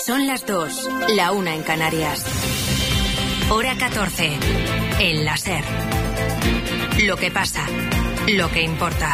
Son las 2, la 1 en Canarias. Hora 14, en la SER. Lo que pasa, lo que importa.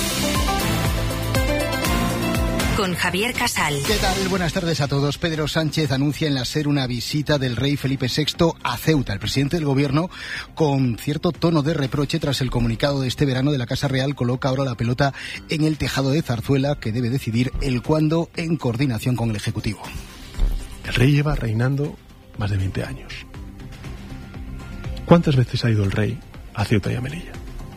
Con Javier Casal. ¿Qué tal? Buenas tardes a todos. Pedro Sánchez anuncia en la SER una visita del rey Felipe VI a Ceuta. El presidente del gobierno, con cierto tono de reproche tras el comunicado de este verano de la Casa Real, coloca ahora la pelota en el tejado de Zarzuela, que debe decidir el cuándo en coordinación con el Ejecutivo. El rey lleva reinando más de 20 años. ¿Cuántas veces ha ido el rey a Ceuta y a Melilla?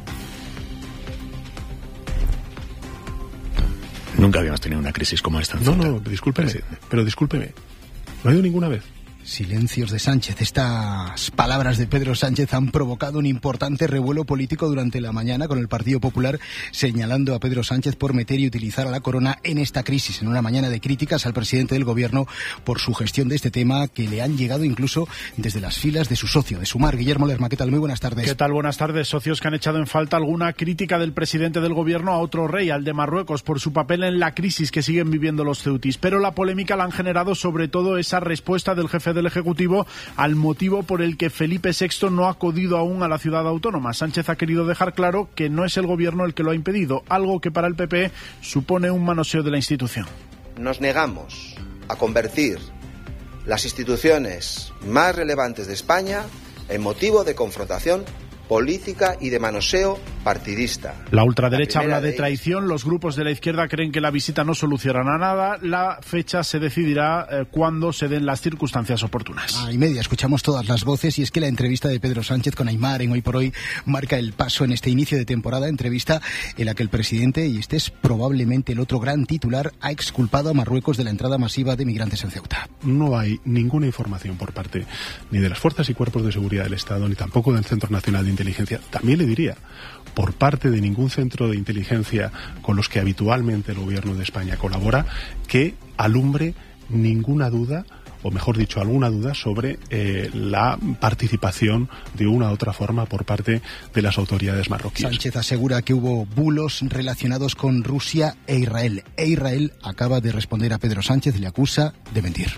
Nunca habíamos tenido una crisis como esta en Ceuta. No, discúlpeme, pero discúlpeme. ¿No ha ido ninguna vez? Silencios de Sánchez. Estas palabras de Pedro Sánchez han provocado un importante revuelo político durante la mañana, con el Partido Popular señalando a Pedro Sánchez por meter y utilizar a la corona en esta crisis, en una mañana de críticas al presidente del gobierno por su gestión de este tema, que le han llegado incluso desde las filas de su socio, de Sumar. Guillermo Lerma, ¿qué tal? Muy buenas tardes. ¿Qué tal? Buenas tardes. Socios que han echado en falta alguna crítica del presidente del gobierno a otro rey, al de Marruecos, por su papel en la crisis que siguen viviendo los ceutis. Pero la polémica la han generado sobre todo esa respuesta del jefe del Ejecutivo al motivo por el que Felipe VI no ha acudido aún a la ciudad autónoma. Sánchez ha querido dejar claro que no es el gobierno el que lo ha impedido, algo que para el PP supone un manoseo de la institución. Nos negamos a convertir las instituciones más relevantes de España en motivo de confrontación política y de manoseo partidista. La ultraderecha habla de traición, los grupos de la izquierda creen que la visita no solucionará nada, la fecha se decidirá cuando se den las circunstancias oportunas. Y media, escuchamos todas las voces, y es que la entrevista de Pedro Sánchez con Aimar en Hoy por Hoy marca el paso en este inicio de temporada, entrevista en la que el presidente, y este es probablemente el otro gran titular, ha exculpado a Marruecos de la entrada masiva de migrantes en Ceuta. No hay ninguna información por parte ni de las fuerzas y cuerpos de seguridad del Estado, ni tampoco del Centro Nacional de Inteligencia, también le diría, por parte de ningún centro de inteligencia con los que habitualmente el gobierno de España colabora, que alumbre ninguna duda, o mejor dicho, alguna duda sobre la participación de una u otra forma por parte de las autoridades marroquíes. Sánchez asegura que hubo bulos relacionados con Rusia e Israel. E Israel acaba de responder a Pedro Sánchez, le acusa de mentir.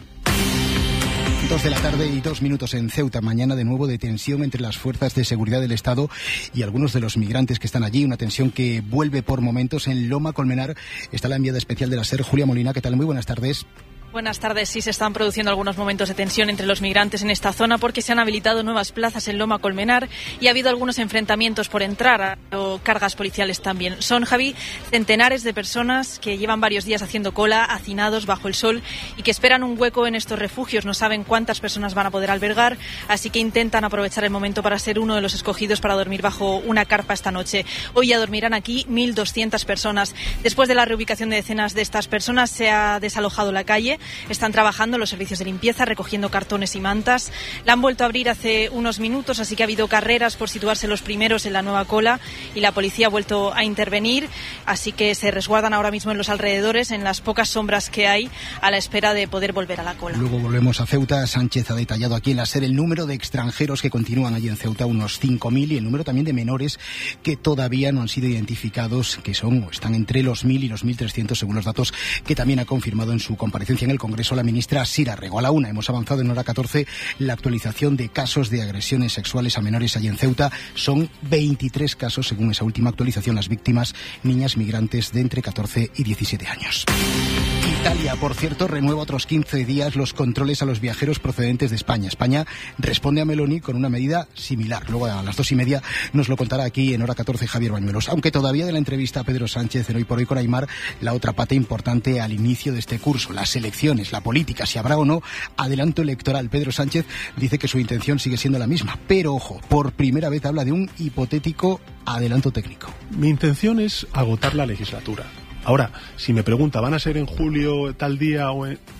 2 de la tarde y 2 minutos en Ceuta. Mañana de nuevo de tensión entre las fuerzas de seguridad del Estado y algunos de los migrantes que están allí. Una tensión que vuelve por momentos. En Loma Colmenar está la enviada especial de la SER, Julia Molina. ¿Qué tal? Muy buenas tardes. Buenas tardes. Sí, se están produciendo algunos momentos de tensión entre los migrantes en esta zona porque se han habilitado nuevas plazas en Loma Colmenar y ha habido algunos enfrentamientos por entrar, o cargas policiales también. Son, Javi, centenares de personas que llevan varios días haciendo cola, hacinados bajo el sol y que esperan un hueco en estos refugios. No saben cuántas personas van a poder albergar, así que intentan aprovechar el momento para ser uno de los escogidos para dormir bajo una carpa esta noche. Hoy ya dormirán aquí 1.200 personas. Después de la reubicación de decenas de estas personas, se ha desalojado la calle. Están trabajando los servicios de limpieza, recogiendo cartones y mantas. La han vuelto a abrir hace unos minutos, así que ha habido carreras por situarse los primeros en la nueva cola y la policía ha vuelto a intervenir, así que se resguardan ahora mismo en los alrededores, en las pocas sombras que hay, a la espera de poder volver a la cola. Luego volvemos a Ceuta. Sánchez ha detallado aquí en la SER el número de extranjeros que continúan allí en Ceuta, unos 5.000, y el número también de menores que todavía no han sido identificados, que son o están entre los 1.000 y los 1.300, según los datos que también ha confirmado en su comparecencia en el Congreso la ministra Sira Rego. A la 1 hemos avanzado en hora 14 la actualización de casos de agresiones sexuales a menores allí en Ceuta. Son 23 casos, según esa última actualización. Las víctimas, niñas migrantes de entre 14 y 17 años. Italia, por cierto, renueva otros 15 días los controles a los viajeros procedentes de España. España responde a Meloni con una medida similar. Luego a las 2:30 nos lo contará aquí en hora 14 Javier Bañuelos. Aunque todavía de la entrevista a Pedro Sánchez en Hoy por Hoy con Aimar, la otra pata importante al inicio de este curso, las elecciones, la política, si habrá o no adelanto electoral. Pedro Sánchez dice que su intención sigue siendo la misma, pero ojo, por primera vez habla de un hipotético adelanto técnico. Mi intención es agotar la legislatura. Ahora, si me pregunta, ¿van a ser en julio tal día o en...?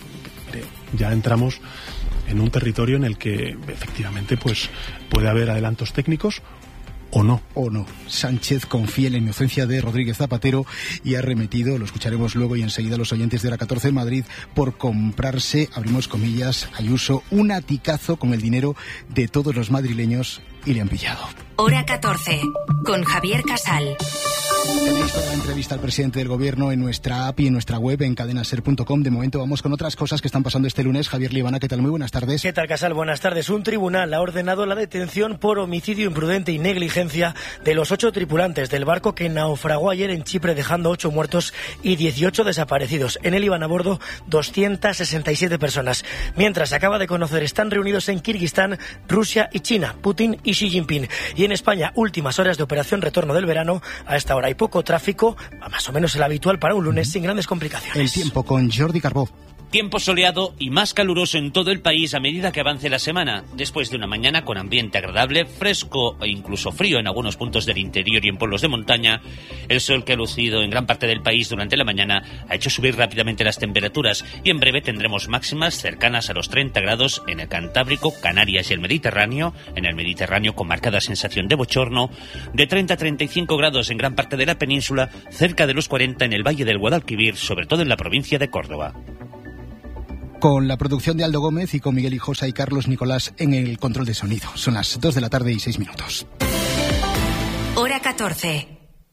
Ya entramos en un territorio en el que efectivamente pues puede haber adelantos técnicos o no. O no. Sánchez confía en la inocencia de Rodríguez Zapatero y ha remetido, lo escucharemos luego y enseguida, a los oyentes de hora 14 en Madrid por comprarse, abrimos comillas, Ayuso, un aticazo con el dinero de todos los madrileños y le han pillado. Hora 14, con Javier Casal. Tenéis toda la entrevista al presidente del Gobierno en nuestra app y en nuestra web en cadenaser.com. De momento vamos con otras cosas que están pasando este lunes. Javier Libana, ¿qué tal? Muy buenas tardes. ¿Qué tal, Casal? Buenas tardes. Un tribunal ha ordenado la detención por homicidio imprudente y negligencia de los 8 tripulantes del barco que naufragó ayer en Chipre, dejando 8 muertos y 18 desaparecidos. En él iban a bordo 267 personas. Mientras, se acaba de conocer, están reunidos en Kirguistán, Rusia y China, Putin y Xi Jinping. Y en España, últimas horas de operación retorno del verano. A esta hora hay poco tráfico, más o menos el habitual para un lunes, sin grandes complicaciones. El tiempo con Jordi Carbó. Tiempo soleado y más caluroso en todo el país a medida que avance la semana, después de una mañana con ambiente agradable, fresco e incluso frío en algunos puntos del interior y en pueblos de montaña. El sol que ha lucido en gran parte del país durante la mañana ha hecho subir rápidamente las temperaturas y en breve tendremos máximas cercanas a los 30 grados en el Cantábrico, Canarias y el Mediterráneo, en el Mediterráneo con marcada sensación de bochorno, de 30 a 35 grados en gran parte de la península, cerca de los 40 en el Valle del Guadalquivir, sobre todo en la provincia de Córdoba. Con la producción de Aldo Gómez y con Miguel Hijosa y Carlos Nicolás en el control de sonido. Son las 2 de la tarde y 6 minutos. Hora 14.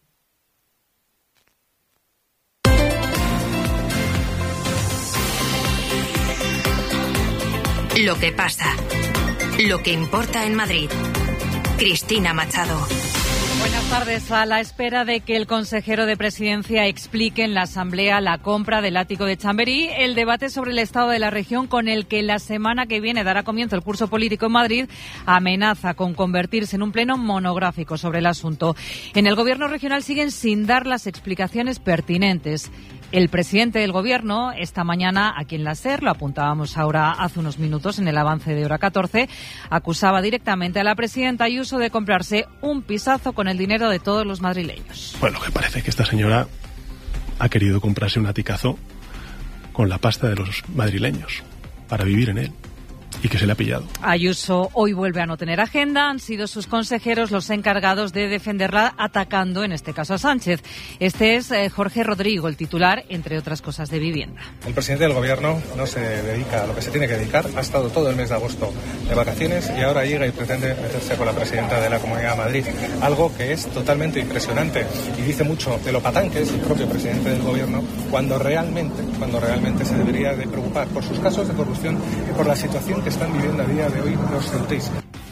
Lo que pasa. Lo que importa en Madrid. Cristina Machado. Buenas tardes. A la espera de que el consejero de Presidencia explique en la Asamblea la compra del ático de Chamberí, el debate sobre el estado de la región, con el que la semana que viene dará comienzo el curso político en Madrid, amenaza con convertirse en un pleno monográfico sobre el asunto. En el Gobierno regional siguen sin dar las explicaciones pertinentes. El presidente del Gobierno, esta mañana aquí en la SER, lo apuntábamos ahora hace unos minutos en el avance de hora 14, acusaba directamente a la presidenta Ayuso de comprarse un pisazo con el dinero de todos los madrileños. Bueno, que parece que esta señora ha querido comprarse un aticazo con la pasta de los madrileños para vivir en él. Y que se le ha pillado. Ayuso hoy vuelve a no tener agenda. Han sido sus consejeros los encargados de defenderla, atacando en este caso a Sánchez. Este es Jorge Rodrigo, el titular, entre otras cosas, de Vivienda. El presidente del Gobierno no se dedica a lo que se tiene que dedicar. Ha estado todo el mes de agosto de vacaciones y ahora llega y pretende meterse con la presidenta de la Comunidad de Madrid. Algo que es totalmente impresionante y dice mucho de lo patán que es el propio presidente del Gobierno cuando realmente se debería de preocupar por sus casos de corrupción y por la situación que están viviendo a día de hoy los ceutíes.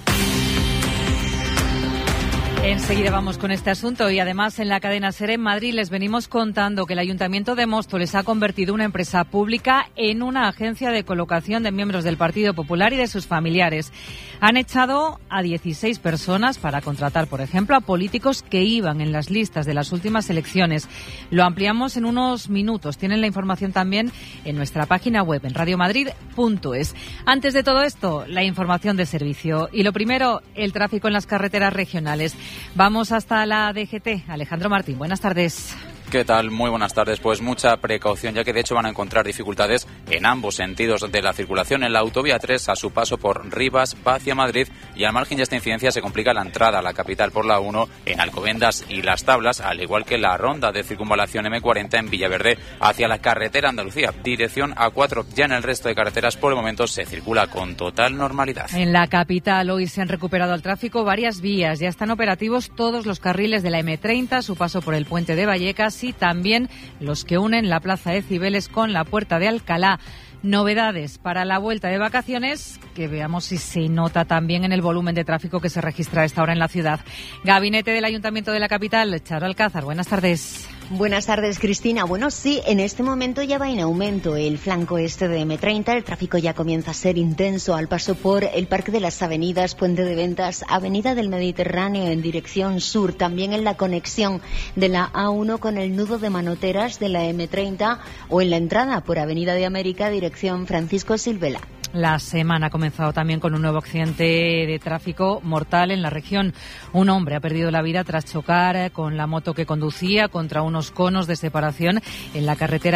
Enseguida vamos con este asunto y además en la cadena SER en Madrid les venimos contando que el Ayuntamiento de Móstoles ha convertido una empresa pública en una agencia de colocación de miembros del Partido Popular y de sus familiares. Han echado a 16 personas para contratar, por ejemplo, a políticos que iban en las listas de las últimas elecciones. Lo ampliamos en unos minutos. Tienen la información también en nuestra página web en radiomadrid.es. Antes de todo esto, la información de servicio. Y lo primero, el tráfico en las carreteras regionales. Vamos hasta la DGT. Alejandro Martín, buenas tardes. ¿Qué tal? Muy buenas tardes. Pues mucha precaución, ya que de hecho van a encontrar dificultades en ambos sentidos de la circulación. En la autovía 3, a su paso por Rivas, va hacia Madrid, y al margen de esta incidencia se complica la entrada a la capital por la 1 en Alcobendas y Las Tablas, al igual que la ronda de circunvalación M40 en Villaverde hacia la carretera Andalucía, dirección A4. Ya en el resto de carreteras por el momento se circula con total normalidad. En la capital hoy se han recuperado al tráfico varias vías. Ya están operativos todos los carriles de la M30, a su paso por el puente de Vallecas, y también los que unen la plaza de Cibeles con la puerta de Alcalá. Novedades para la vuelta de vacaciones, que veamos si se nota también en el volumen de tráfico que se registra a esta hora en la ciudad. Gabinete del Ayuntamiento de la capital, Charo Alcázar, buenas tardes. Buenas tardes, Cristina. Bueno, sí, en este momento ya va en aumento el flanco este de M30. El tráfico ya comienza a ser intenso al paso por el Parque de las Avenidas, Puente de Ventas, Avenida del Mediterráneo en dirección sur. También en la conexión de la A1 con el nudo de Manoteras de la M30 o en la entrada por Avenida de América, dirección Francisco Silvela. La semana ha comenzado también con un nuevo accidente de tráfico mortal en la región. Un hombre ha perdido la vida tras chocar con la moto que conducía contra unos conos de separación en la carretera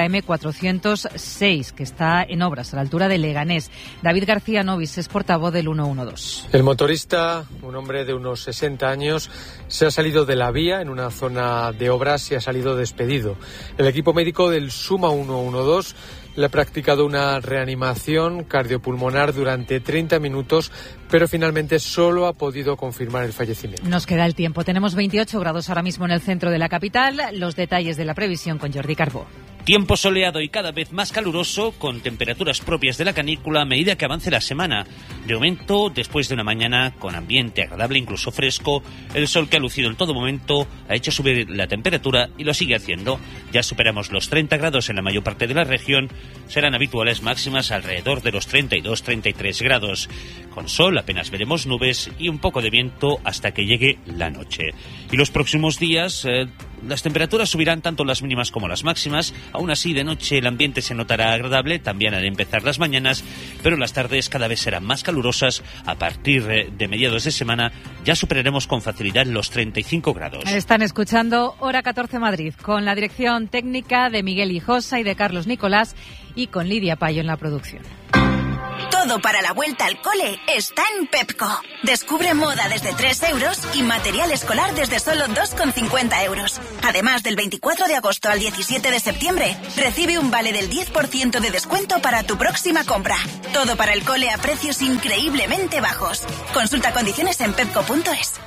M406, que está en obras a la altura de Leganés. David García Novis es portavoz del 112. El motorista, un hombre de unos 60 años, se ha salido de la vía en una zona de obras y ha salido despedido. El equipo médico del Suma 112 Le ha practicado una reanimación cardiopulmonar durante 30 minutos, pero finalmente solo ha podido confirmar el fallecimiento. Nos queda el tiempo. Tenemos 28 grados ahora mismo en el centro de la capital. Los detalles de la previsión con Jordi Carbó. Tiempo soleado y cada vez más caluroso, con temperaturas propias de la canícula a medida que avance la semana. De momento, después de una mañana con ambiente agradable, incluso fresco, el sol que ha lucido en todo momento ha hecho subir la temperatura y lo sigue haciendo. Ya superamos los 30 grados en la mayor parte de la región. Serán habituales máximas alrededor de los 32-33 grados. Con sol apenas veremos nubes y un poco de viento hasta que llegue la noche. Y los próximos días las temperaturas subirán tanto las mínimas como las máximas. Aún así, de noche el ambiente se notará agradable, también al empezar las mañanas, pero las tardes cada vez serán más calurosas. A partir de mediados de semana ya superaremos con facilidad los 35 grados. Están escuchando Hora 14 Madrid, con la dirección técnica de Miguel Hijosa y de Carlos Nicolás, y con Lidia Payo en la producción. Todo para la vuelta al cole está en Pepco. Descubre moda desde 3 euros y material escolar desde solo 2,50 euros. Además, del 24 de agosto al 17 de septiembre, recibe un vale del 10% de descuento para tu próxima compra. Todo para el cole a precios increíblemente bajos. Consulta condiciones en pepco.es.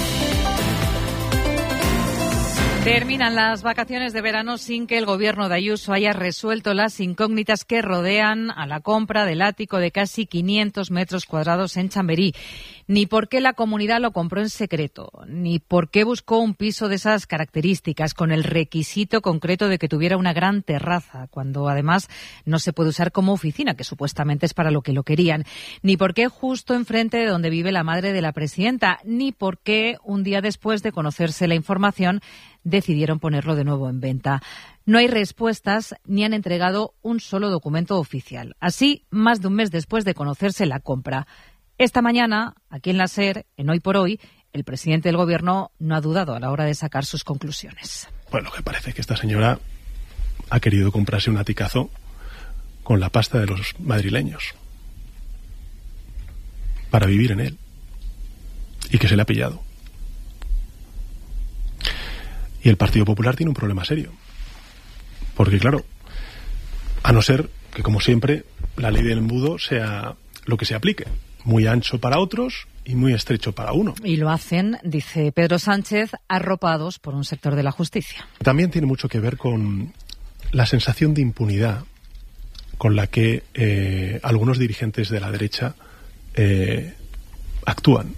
Terminan las vacaciones de verano sin que el gobierno de Ayuso haya resuelto las incógnitas que rodean a la compra del ático de casi 500 metros cuadrados en Chamberí. Ni por qué la comunidad lo compró en secreto, ni por qué buscó un piso de esas características con el requisito concreto de que tuviera una gran terraza, cuando además no se puede usar como oficina, que supuestamente es para lo que lo querían. Ni por qué justo enfrente de donde vive la madre de la presidenta, ni por qué un día después de conocerse la información decidieron ponerlo de nuevo en venta. No hay respuestas ni han entregado un solo documento oficial. Así, más de un mes después de conocerse la compra. Esta mañana, aquí en la SER, en Hoy por Hoy, el presidente del Gobierno no ha dudado a la hora de sacar sus conclusiones. Bueno, que parece que esta señora ha querido comprarse un aticazo con la pasta de los madrileños para vivir en él, y que se le ha pillado. Y el Partido Popular tiene un problema serio. Porque, claro, a no ser que, como siempre, la ley del embudo sea lo que se aplique. Muy ancho para otros y muy estrecho para uno. Y lo hacen, dice Pedro Sánchez, arropados por un sector de la justicia. También tiene mucho que ver con la sensación de impunidad con la que algunos dirigentes de la derecha actúan.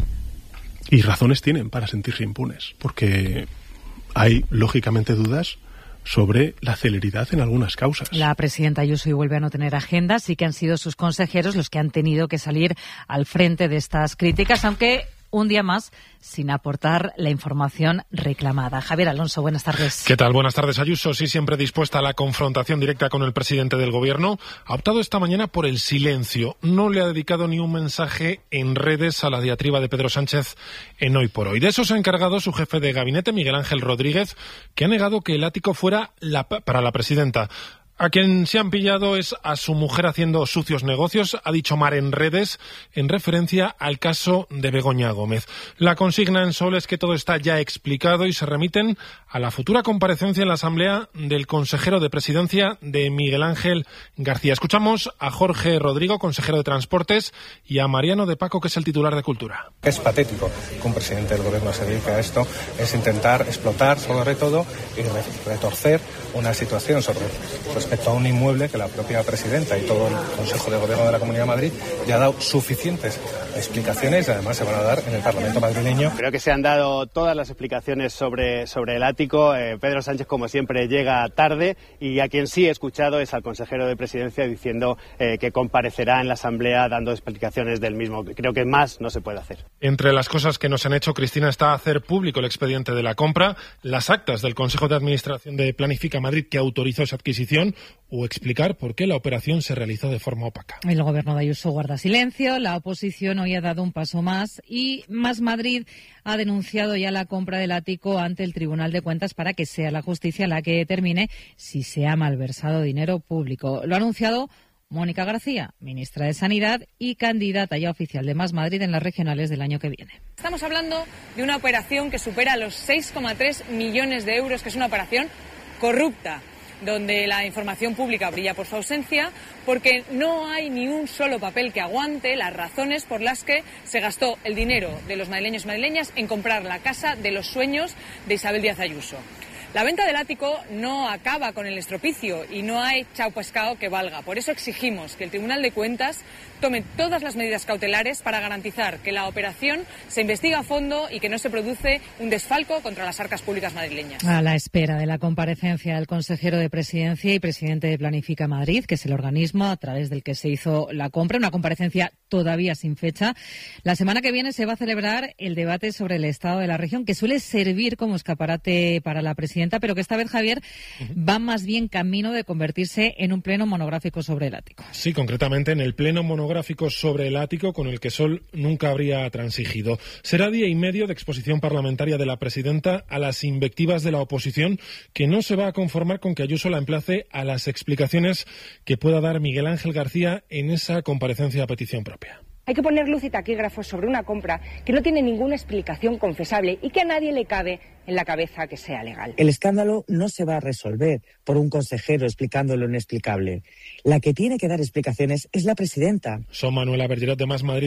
Y razones tienen para sentirse impunes. Porque hay, lógicamente, dudas sobre la celeridad en algunas causas. La presidenta Ayuso y vuelve a no tener agenda, sí que han sido sus consejeros los que han tenido que salir al frente de estas críticas, aunque un día más sin aportar la información reclamada. Javier Alonso, buenas tardes. ¿Qué tal? Buenas tardes. Ayuso, sí siempre dispuesta a la confrontación directa con el presidente del Gobierno, ha optado esta mañana por el silencio. No le ha dedicado ni un mensaje en redes a la diatriba de Pedro Sánchez en Hoy por Hoy. De eso se ha encargado su jefe de gabinete, Miguel Ángel Rodríguez, que ha negado que el ático fuera para la presidenta. A quien se han pillado es a su mujer haciendo sucios negocios, ha dicho Mar en redes, en referencia al caso de Begoña Gómez. La consigna en Sol es que todo está ya explicado y se remiten a la futura comparecencia en la Asamblea del consejero de Presidencia de Miguel Ángel García. Escuchamos a Jorge Rodrigo, consejero de Transportes, y a Mariano de Paco, que es el titular de Cultura. Es patético que un presidente del Gobierno se dedique a esto, es intentar explotar sobre todo y retorcer una situación respecto a un inmueble que la propia presidenta y todo el Consejo de Gobierno de la Comunidad de Madrid ya ha dado suficientes explicaciones y además se van a dar en el Parlamento madrileño. Creo que se han dado todas las explicaciones sobre el ático. Pedro Sánchez, como siempre, llega tarde, y a quien sí he escuchado es al consejero de Presidencia diciendo que comparecerá en la Asamblea dando explicaciones del mismo. Creo que más no se puede hacer. Entre las cosas que nos han hecho, Cristina, está hacer público el expediente de la compra, las actas del Consejo de Administración de Planifica Madrid que autorizó esa adquisición, o explicar por qué la operación se realizó de forma opaca. El Gobierno de Ayuso guarda silencio, la oposición hoy ha dado un paso más y Más Madrid ha denunciado ya la compra del ático ante el Tribunal de Cuentas para que sea la justicia la que determine si se ha malversado dinero público. Lo ha anunciado Mónica García, ministra de Sanidad y candidata ya oficial de Más Madrid en las regionales del año que viene. Estamos hablando de una operación que supera los 6,3 millones de euros, que es una operación corrupta. donde la información pública brilla por su ausencia, porque no hay ni un solo papel que aguante las razones por las que se gastó el dinero de los madrileños y madrileñas en comprar la casa de los sueños de Isabel Díaz Ayuso. La venta del ático no acaba con el estropicio y no hay chau pescado que valga. Por eso exigimos que el Tribunal de Cuentas tome todas las medidas cautelares para garantizar que la operación se investiga a fondo y que no se produce un desfalco contra las arcas públicas madrileñas. A la espera de la comparecencia del consejero de Presidencia y presidente de Planifica Madrid, que es el organismo a través del que se hizo la compra, una comparecencia todavía sin fecha. La semana que viene se va a celebrar el debate sobre el estado de la región, que suele servir como escaparate para la presidenta, pero que esta vez, Javier, va más bien camino de convertirse en un pleno monográfico sobre el ático. Sí, concretamente en el pleno monográfico sobre el ático con el que Sol nunca habría transigido. Será día y medio de exposición parlamentaria de la presidenta a las invectivas de la oposición, que no se va a conformar con que Ayuso la emplace a las explicaciones que pueda dar Miguel Ángel García en esa comparecencia a petición propia. Hay que poner luz y taquígrafos sobre una compra que no tiene ninguna explicación confesable y que a nadie le cabe en la cabeza que sea legal. El escándalo no se va a resolver por un consejero explicando lo inexplicable. La que tiene que dar explicaciones es la presidenta. Son Manuela Bergerot de Más Madrid.